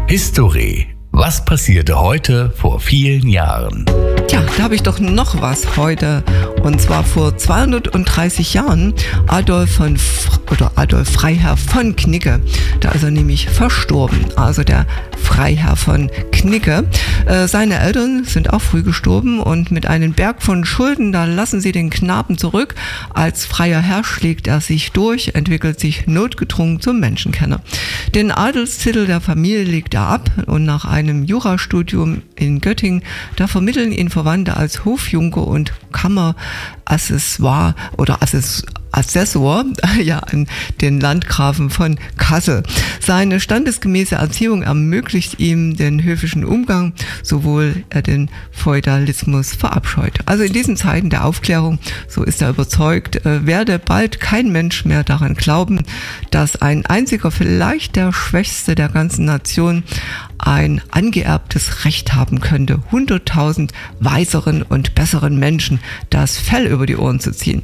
History. Was passierte heute vor vielen Jahren? Tja, da habe ich doch noch was heute. Und zwar vor 230 Jahren Adolf Freiherr von Knigge. Da ist er nämlich verstorben. Also der Freiherr von Knigge. Seine Eltern sind auch früh gestorben und mit einem Berg von Schulden, da lassen sie den Knaben zurück. Als freier Herr schlägt er sich durch, entwickelt sich notgedrungen zum Menschenkenner. Den Adelstitel der Familie legt er ab und nach einem Jurastudium in Göttingen, da vermitteln ihn Verwandte als Hofjunker und Kammerassessor an den Landgrafen von Kassel. Seine standesgemäße Erziehung ermöglicht ihm den höfischen Umgang, sowohl er den Feudalismus verabscheut. Also in diesen Zeiten der Aufklärung, so ist er überzeugt, werde bald kein Mensch mehr daran glauben, dass ein einziger, vielleicht der Schwächste der ganzen Nation, ein angeerbtes Recht haben könnte, 100.000 weiseren und besseren Menschen das Fell über die Ohren zu ziehen.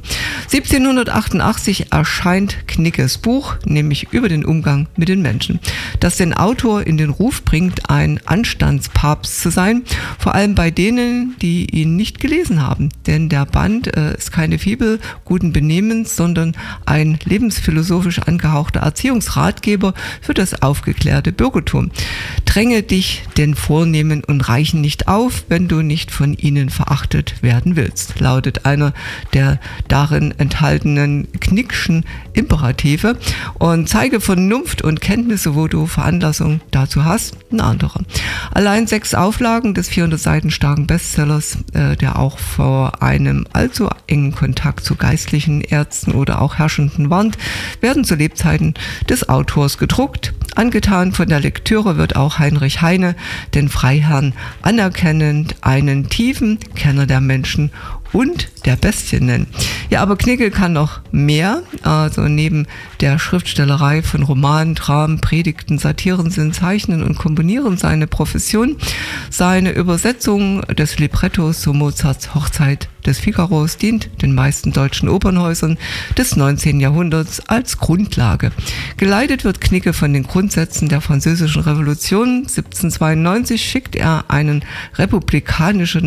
1788 erscheint Knigges Buch, nämlich über den Umgang mit den Menschen, das den Autor in den Ruf bringt, ein Anstandspapst zu sein, vor allem bei denen, die ihn nicht gelesen haben. Denn der Band ist keine Fibel guten Benehmens, sondern ein lebensphilosophisch angehauchter Erziehungsratgeber für das aufgeklärte Bürgertum. Dränge dich den Vornehmen und Reichen nicht auf, wenn du nicht von ihnen verachtet werden willst, lautet einer der darin enthaltenen Kniggschen Imperative, und zeige Vernunft und Kenntnisse, wo du Veranlassung dazu hast, ein anderer. Allein 6 Auflagen des 400 Seiten starken Bestsellers, der auch vor einem allzu engen Kontakt zu geistlichen Ärzten oder auch Herrschenden warnt, werden zu Lebzeiten des Autors gedruckt. Angetan von der Lektüre wird auch Heinrich Heine den Freiherrn anerkennend einen tiefen Kenner der Menschen und der Bestien nennen. Ja, aber Knigge kann noch mehr. Also neben der Schriftstellerei von Romanen, Dramen, Predigten, Satiren sind Zeichnen und Komponieren seine Profession. Seine Übersetzung des Librettos zu Mozarts Hochzeit des Figaros dient den meisten deutschen Opernhäusern des 19. Jahrhunderts als Grundlage. Geleitet wird Knigge von den Grundsätzen der Französischen Revolution. 1792 schickt er eine republikanische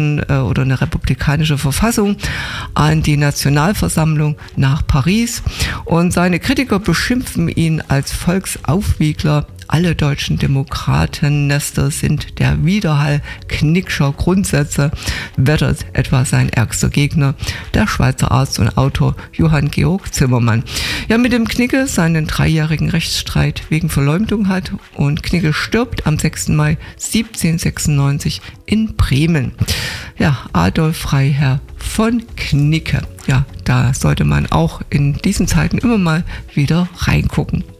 Verfassung an die Nationalversammlung nach Paris, und seine Kritiker beschimpfen ihn als Volksaufwiegler. Alle deutschen Demokratennester sind der Widerhall Kniggscher Grundsätze, wettert etwa sein ärgster Gegner, der Schweizer Arzt und Autor Johann Georg Zimmermann. Ja, mit dem Knigge seinen 3-jährigen Rechtsstreit wegen Verleumdung hat, und Knigge stirbt am 6. Mai 1796 in Bremen. Ja, Adolf Freiherr von Knigge. Ja, da sollte man auch in diesen Zeiten immer mal wieder reingucken.